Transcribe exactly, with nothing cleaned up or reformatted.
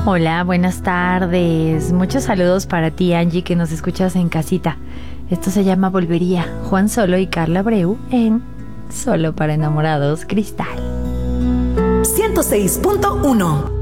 Hola, buenas tardes. Muchos saludos para ti, Angie, que nos escuchas en casita. Esto se llama Volvería. Juan Solo y Carla Abreu en Solo para Enamorados Cristal. ciento seis punto uno